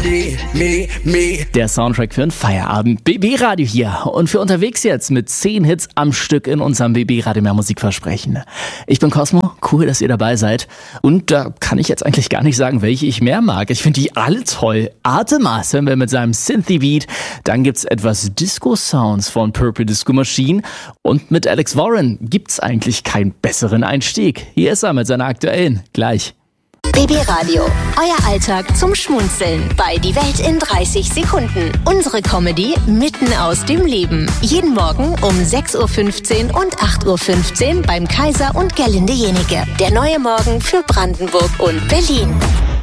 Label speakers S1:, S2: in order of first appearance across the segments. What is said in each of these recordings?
S1: Der Soundtrack für einen Feierabend. BB Radio hier. Und für unterwegs jetzt mit 10 Hits am Stück in unserem BB Radio Mehr Musikversprechen. Ich bin Cosmo. Cool, dass ihr dabei seid. Und da kann ich jetzt eigentlich gar nicht sagen, welche ich mehr mag. Ich finde die alle toll. Artemas hören wir mit seinem Synthy-Beat. Dann gibt's etwas Disco-Sounds von Purple Disco Machine. Und mit Alex Warren gibt's eigentlich keinen besseren Einstieg. Hier ist er mit seiner aktuellen. Gleich.
S2: BB Radio, euer Alltag zum Schmunzeln bei Die Welt in 30 Sekunden. Unsere Comedy mitten aus dem Leben. Jeden Morgen um 6.15 Uhr und 8.15 Uhr beim Kaiser und Gerlinde Jenike. Der neue Morgen für Brandenburg und Berlin.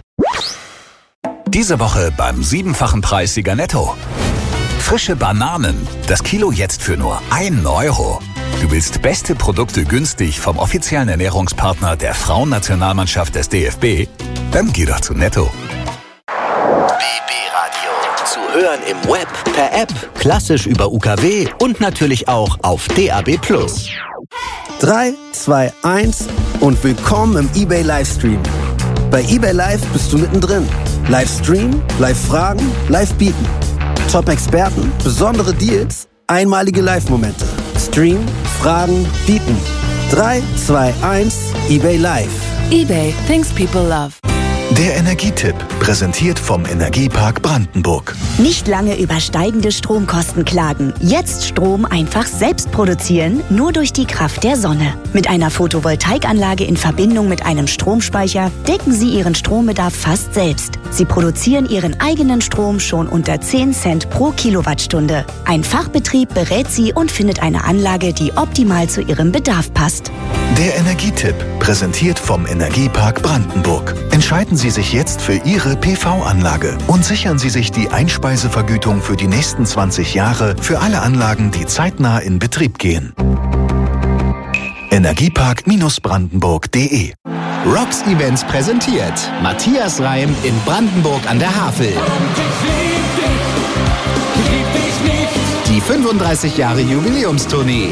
S3: Diese Woche beim 7-fachen Preissieger Netto. Frische Bananen. Das Kilo jetzt für nur 1 Euro. Du willst beste Produkte günstig vom offiziellen Ernährungspartner der Frauennationalmannschaft des DFB? Dann geh doch zu Netto.
S4: BB Radio. Zu hören im Web, per App, klassisch über UKW und natürlich auch auf DAB+.
S5: 3, 2, 1 und willkommen im eBay Livestream. Bei eBay Live bist du mittendrin. Livestream, Live-Fragen, Live-Bieten. Top-Experten, besondere Deals, einmalige Live-Momente. Stream, Fragen, Bieten. 3, 2, 1, eBay Live.
S6: eBay, things people love.
S3: Der Energietipp, präsentiert vom Energiepark Brandenburg.
S7: Nicht lange über steigende Stromkosten klagen. Jetzt Strom einfach selbst produzieren, nur durch die Kraft der Sonne. Mit einer Photovoltaikanlage in Verbindung mit einem Stromspeicher decken Sie Ihren Strombedarf fast selbst. Sie produzieren Ihren eigenen Strom schon unter 10 Cent pro Kilowattstunde. Ein Fachbetrieb berät Sie und findet eine Anlage, die optimal zu Ihrem Bedarf passt.
S3: Der Energietipp, präsentiert vom Energiepark Brandenburg. Entscheiden Sie sich jetzt für Ihre PV-Anlage und sichern Sie sich die Einspeisevergütung für die nächsten 20 Jahre für alle Anlagen, die zeitnah in Betrieb gehen. Energiepark-brandenburg.de.
S4: Rocks Events präsentiert Matthias Reim in Brandenburg an der Havel. Die 35 Jahre Jubiläumstournee.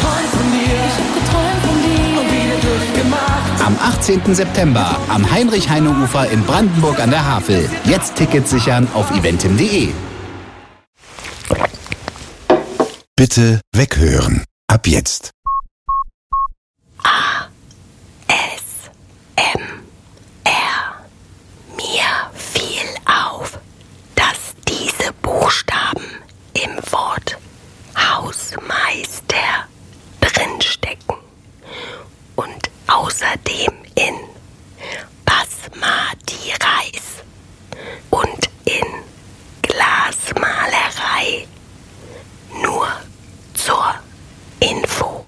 S4: Am 18. September am Heinrich-Heine-Ufer in Brandenburg an der Havel. Jetzt Tickets sichern auf eventim.de.
S3: Bitte weghören. Ab jetzt.
S2: Mir fiel auf, dass diese Buchstaben im Wort Hausmeister drinstecken und außerdem in Basmati Reis und in Glasmalerei. Nur zur Info.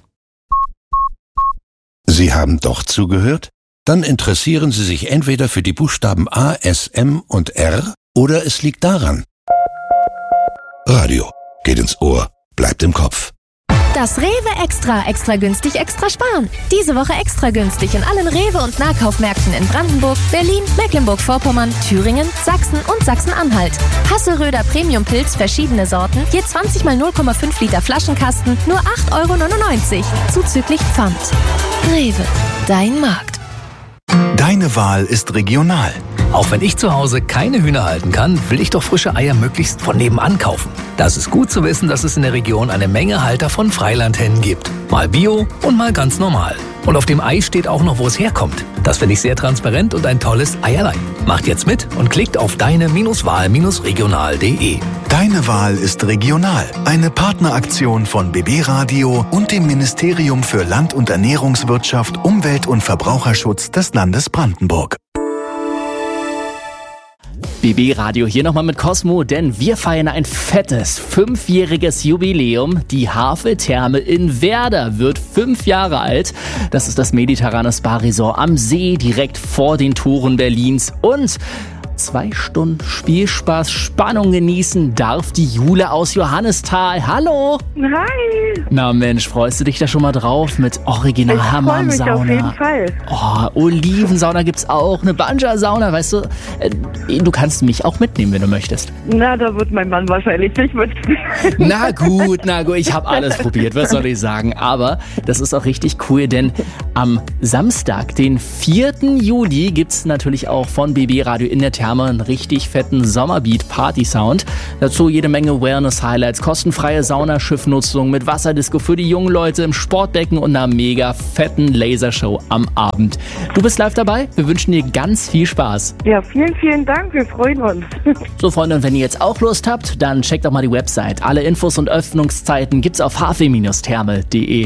S8: Sie haben doch zugehört? Dann interessieren Sie sich entweder für die Buchstaben A, S, M und R oder es liegt daran. Radio geht ins Ohr, bleibt im Kopf.
S9: Das Rewe extra günstig, extra sparen. Diese Woche extra günstig in allen Rewe- und Nahkaufmärkten in Brandenburg, Berlin, Mecklenburg-Vorpommern, Thüringen, Sachsen und Sachsen-Anhalt. Hasselröder Premium-Pilz, verschiedene Sorten, je 20 mal 0,5 Liter Flaschenkasten, nur 8,99 €, zuzüglich Pfand. Rewe, dein Markt.
S3: Deine Wahl ist regional.
S10: Auch wenn ich zu Hause keine Hühner halten kann, will ich doch frische Eier möglichst von nebenan kaufen. Das ist gut zu wissen, dass es in der Region eine Menge Halter von Freilandhennen gibt. Mal Bio und mal ganz normal. Und auf dem Ei steht auch noch, wo es herkommt. Das finde ich sehr transparent und ein tolles Eierlein. Macht jetzt mit und klickt auf deine-wahl-regional.de.
S3: Deine Wahl ist regional. Eine Partneraktion von BB Radio und dem Ministerium für Land- und Ernährungswirtschaft, Umwelt- und Verbraucherschutz des Landes Brandenburg.
S1: BB Radio hier nochmal mit Cosmo, denn wir feiern ein fettes 5-jähriges Jubiläum. Die Havel-Therme in Werder wird 5 Jahre alt. Das ist das mediterrane Spa-Resort am See, direkt vor den Toren Berlins. Und 2 Stunden Spielspaß, Spannung genießen darf die Jule aus Johannisthal. Hallo!
S11: Hi!
S1: Na Mensch, freust du dich da schon mal drauf mit original Hammam-Sauna?
S11: Auf jeden Fall.
S1: Oh, Olivensauna gibt's auch, eine Banja-Sauna, weißt du? Du kannst mich auch mitnehmen, wenn du möchtest.
S11: Na, da wird mein Mann wahrscheinlich nicht mit.
S1: Na gut, ich habe alles probiert, was soll ich sagen? Aber das ist auch richtig cool, denn am Samstag, den 4. Juli, gibt's natürlich auch von BB Radio in der Therme einen richtig fetten Sommerbeat-Party-Sound. Dazu jede Menge Wellness-Highlights, kostenfreie Saunaschiffnutzung mit Wasserdisco für die jungen Leute im Sportbecken und einer mega fetten Lasershow am Abend. Du bist live dabei, wir wünschen dir ganz viel Spaß.
S11: Ja, vielen, vielen Dank, wir freuen uns.
S1: So Freunde, und wenn ihr jetzt auch Lust habt, dann checkt doch mal die Website. Alle Infos und Öffnungszeiten gibt's auf havel-therme.de.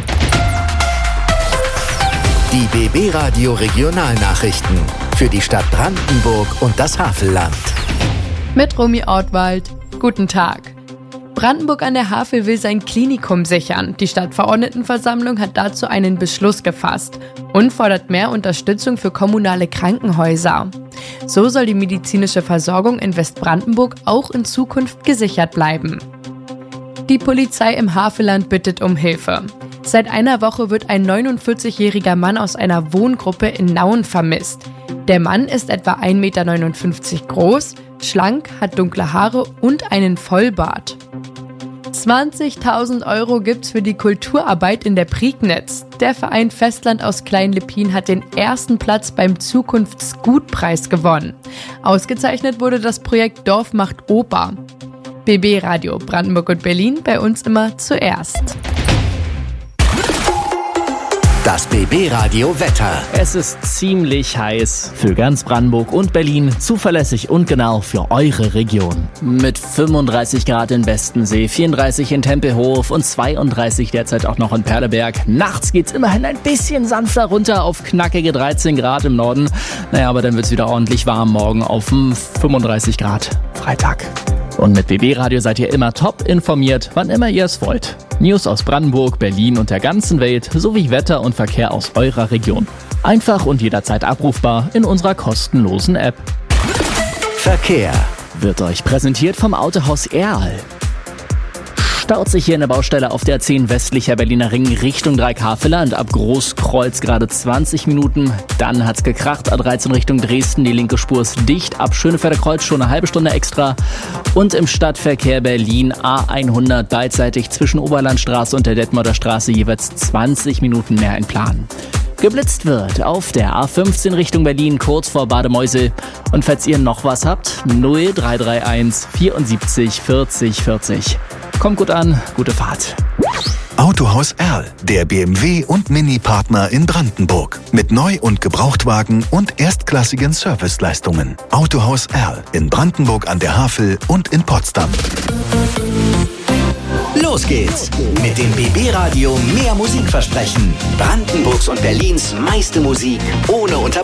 S4: Die BB Radio Regionalnachrichten für die Stadt Brandenburg und das Havelland.
S12: Mit Romy Ortwald. Guten Tag. Brandenburg an der Havel will sein Klinikum sichern. Die Stadtverordnetenversammlung hat dazu einen Beschluss gefasst und fordert mehr Unterstützung für kommunale Krankenhäuser. So soll die medizinische Versorgung in Westbrandenburg auch in Zukunft gesichert bleiben. Die Polizei im Havelland bittet um Hilfe. Seit einer Woche wird ein 49-jähriger Mann aus einer Wohngruppe in Nauen vermisst. Der Mann ist etwa 1,59 Meter groß, schlank, hat dunkle Haare und einen Vollbart. 20.000 € gibt's für die Kulturarbeit in der Prignitz. Der Verein Festland aus Klein-Lippin hat den ersten Platz beim Zukunftsgutpreis gewonnen. Ausgezeichnet wurde das Projekt Dorf macht Oper. BB Radio Brandenburg und Berlin, bei uns immer zuerst.
S4: Das BB Radio Wetter.
S1: Es ist ziemlich heiß für ganz Brandenburg und Berlin, zuverlässig und genau für eure Region. Mit 35 Grad in Bestensee, 34 in Tempelhof und 32 derzeit auch noch in Perleberg. Nachts geht's immerhin ein bisschen sanfter runter auf knackige 13 Grad im Norden. Naja, aber dann wird's wieder ordentlich warm morgen auf 35 Grad Freitag. Und mit BB Radio seid ihr immer top informiert, wann immer ihr es wollt. News aus Brandenburg, Berlin und der ganzen Welt sowie Wetter und Verkehr aus eurer Region. Einfach und jederzeit abrufbar in unserer kostenlosen App.
S4: Verkehr
S1: wird euch präsentiert vom Autohaus Erl. Staut sich hier in der Baustelle auf der 10 westlicher Berliner Ring Richtung Dreieck-Havelland ab Großkreuz gerade 20 Minuten. Dann hat's gekracht, A13 Richtung Dresden, die linke Spur ist dicht, ab Schönefelder Kreuz schon eine halbe Stunde extra. Und im Stadtverkehr Berlin A100 beidseitig zwischen Oberlandstraße und der Detmolder Straße jeweils 20 Minuten mehr in Plan. Geblitzt wird auf der A15 Richtung Berlin kurz vor Bademäusel. Und falls ihr noch was habt, 0331 74 40 40. Kommt gut an, gute Fahrt.
S13: Autohaus Erl, der BMW- und Mini-Partner in Brandenburg. Mit Neu- und Gebrauchtwagen und erstklassigen Serviceleistungen. Autohaus Erl in Brandenburg an der Havel und in Potsdam.
S4: Los geht's mit dem BB Radio mehr Musikversprechen. Brandenburgs und Berlins meiste Musik ohne Unterbrechung.